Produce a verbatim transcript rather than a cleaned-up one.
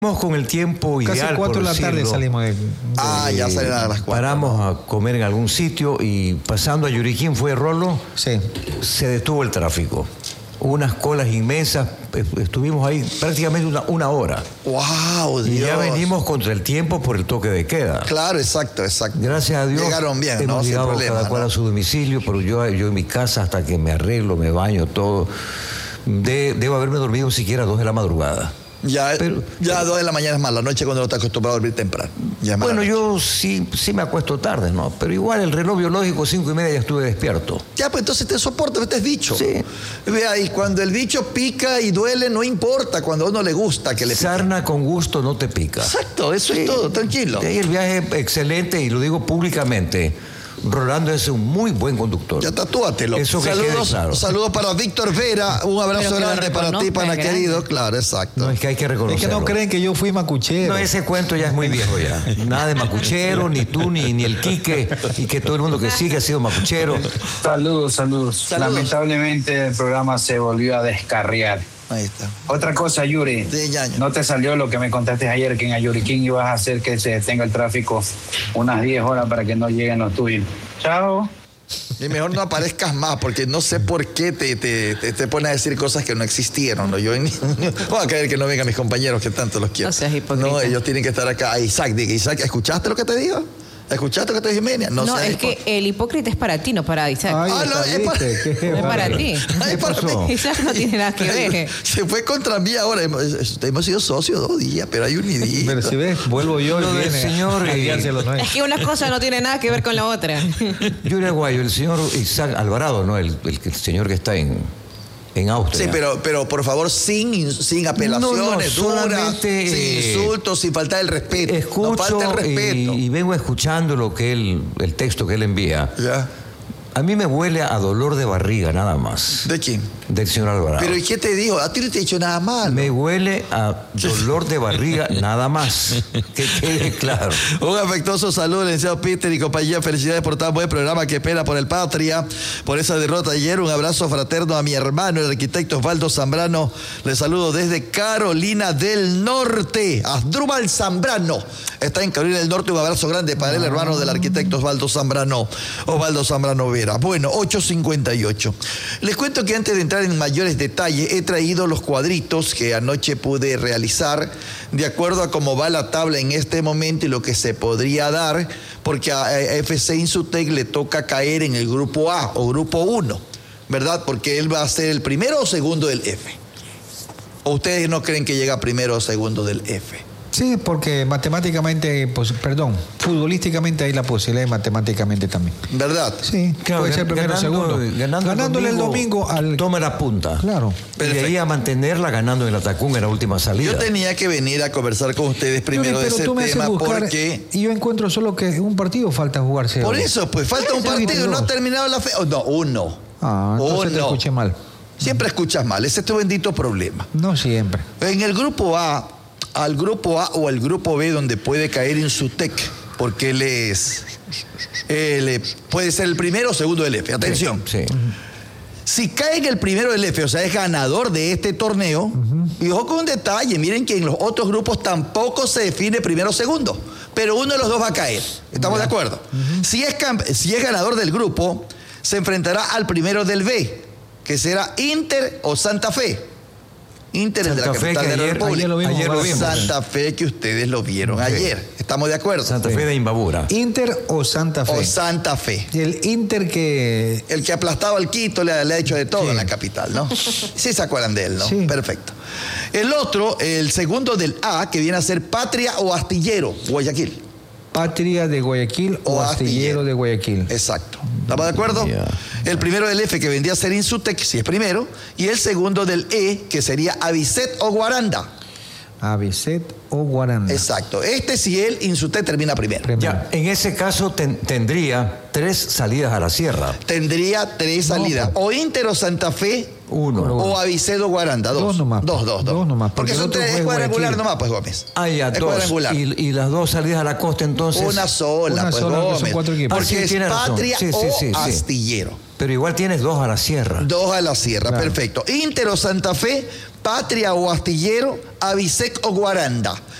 Con el tiempo ideal. Casi cuatro de la tarde salimos de, de... Ah, ya salen a las cuatro. Paramos a comer en algún sitio y pasando a Yuriquín, fue Rolo, sí. Se detuvo el tráfico. Unas colas inmensas, estuvimos ahí prácticamente una, una hora. ¡Wow! Y Dios. ya venimos contra el tiempo por el toque de queda. Claro, exacto, exacto. Gracias a Dios. Llegaron bien, hemos ¿no? llegado Sin problema, cada cual ¿no? a su domicilio, pero yo, yo en mi casa hasta que me arreglo, me baño, todo. De, debo haberme dormido siquiera a dos de la madrugada. Ya, pero, ya a pero, dos de la mañana es más, la noche cuando no estás acostumbrado a dormir temprano. Ya bueno, yo sí, sí me acuesto tarde, ¿no? Pero igual el reloj biológico, cinco y media, ya estuve despierto. Ya, pues entonces te soporta, este es bicho. Sí. Vea, y cuando el bicho pica y duele, no importa, cuando a uno le gusta que le pique. Sarna con gusto no te pica. Exacto, eso sí. es todo, tranquilo. Y el viaje excelente, y lo digo públicamente. Rolando es un muy buen conductor. Ya tatúatelo. Eso que saludos, claro. saludos para Víctor Vera. Un abrazo grande para ti, pana grande. querido. Claro, exacto. No, es que hay que reconocerlo. Es que no creen que yo fui macuchero. No, ese cuento ya es muy viejo ya. Nada de macuchero, ni tú, ni, ni el Quique, y que todo el mundo que sigue ha sido macuchero. Saludos, saludos. Saludos. Lamentablemente el programa se volvió a descarriar. Ahí está. Otra cosa, Yuri, Sí, Yaño. no te salió lo que me contaste ayer, que en Ayuriquín ibas a hacer que se detenga el tráfico unas diez horas para que no lleguen los tuyos. Chao. Y mejor no aparezcas más, porque no sé por qué te, te, te, te pones a decir cosas que no existieron. ¿no? Yo voy a creer que no vengan mis compañeros, que tanto los quiero. No seas hipócrita. No, ellos tienen que estar acá. Isaac, diga, Isaac, ¿escuchaste lo que te dijo? ¿Escuchaste lo que te dijo Jimena? No, seas es que hipócrita. el hipócrita es para ti, no para Isaac. Ay, Ah, no, está, es para- ¿viste? Qué No es para bárbaro. ti. Ay, para pasó? mí. Isaac no tiene nada que ver. Se fue contra mí ahora. Hemos, hemos sido socios dos días, pero hay un idito. Pero si ves, vuelvo yo Lo y del viene señor, a eh, guiarse los nueve. Es que una cosa no tiene nada que ver con la otra. Yo era guayo, el señor Isaac Alvarado, ¿no? El, el, el señor que está en, en Austria. Sí, pero, pero por favor, sin, sin apelaciones No, no, duras, solamente, sin eh, insultos, sin faltar el respeto. Escucho no falta el respeto. y, y vengo escuchando lo que él, el texto que él envía. ¿Ya? A mí me huele a dolor de barriga, nada más. ¿De quién? Del señor Alvarado. Pero ¿y qué te dijo? A ti no te he dicho nada mal. Me huele a dolor de barriga, nada más. Que quede claro. Un afectuoso saludo, licenciado Peter y compañía. Felicidades por tan buen programa. Qué pena por el Patria, por esa derrota ayer. Un abrazo fraterno a mi hermano, el arquitecto Osvaldo Zambrano. Le saludo desde Carolina del Norte. Asdrúbal Zambrano está en Carolina del Norte. Un abrazo grande para el hermano del arquitecto Osvaldo Zambrano. Osvaldo Zambrano Vera. Bueno, ocho cincuenta y ocho. Les cuento que antes de entrar en mayores detalles, he traído los cuadritos que anoche pude realizar de acuerdo a cómo va la tabla en este momento y lo que se podría dar, porque a F C Insutec le toca caer en el grupo A o grupo uno, ¿verdad? Porque él va a ser el primero o segundo del F. ¿O ustedes no creen que llega primero o segundo del F? Sí, porque matemáticamente, pues, perdón, futbolísticamente hay la posibilidad y matemáticamente también. ¿Verdad? Sí, Claro, puede ser primero o ganando- segundo. ganando Ganándole el domingo al... Toma la punta. Claro. Y de ahí a mantenerla ganando en el Atacún en la última salida. Yo tenía que venir a conversar con ustedes primero de pero ese tú me haces tema buscar porque... y yo encuentro solo que un partido falta jugarse. Por hoy. eso, pues falta un Sí, partido, no ha dos. terminado la fe. Oh, no, uno. Ah, entonces te Uno. escuché mal. Siempre escuchas mal, ese es tu bendito problema. No siempre. En el grupo A, al grupo A o al grupo B, donde puede caer Insutec, porque él es. Él eh, puede ser el primero o segundo del F. Atención. Sí. sí. Si cae en el primero del F, o sea, es ganador de este torneo, uh-huh. Y ojo con un detalle, miren que en los otros grupos tampoco se define primero o segundo, pero uno de los dos va a caer. ¿Estamos yeah. de acuerdo? Uh-huh. Si es camp- si es ganador del grupo, se enfrentará al primero del B, que será Inter o Santa Fe. Inter es de la capital de la República. Ayer lo vimos, ayer lo vimos. Santa Fe, que ustedes lo vieron sí. ayer. ¿Estamos de acuerdo? Santa Fe de Imbabura. ¿Inter o Santa Fe? O Santa Fe. Y el Inter que... El que aplastaba al Quito le, le ha hecho de todo sí. en la capital, ¿no? Sí se acuerdan de él, ¿no? Sí. Perfecto. El otro, el segundo del A, que viene a ser Patria o Astillero, Guayaquil. Patria de Guayaquil o, o astillero, astillero de Guayaquil. Exacto. ¿Estamos de acuerdo? Yeah. El primero del F, que vendría a ser Insutec, si es primero, y el segundo del E, que sería Avicet o Guaranda. Avicet o Guaranda. Exacto. Este, si el Insutec termina primero. primero. Ya, en ese caso ten, tendría tres salidas a la sierra. Tendría tres no, salidas. pues. O Inter o Santa Fe. Uno. O Avicet o Guaranda. Dos. Dos nomás. Dos, dos, dos. Dos nomás. Porque, porque son tres, es cuadrangular nomás, pues, Gómez. Ah, ya, es dos. cuadrangular. Y, y las dos salidas a la costa, entonces. Una sola, Una pues, sola, Gómez. son cuatro equipos. Porque Ah, sí, es tiene razón. Patria Sí, sí, o sí, sí. Astillero. Pero igual tienes dos a la sierra. Dos a la sierra, Claro. perfecto. Inter o Santa Fe, Patria o Astillero, Avisec o Guaranda.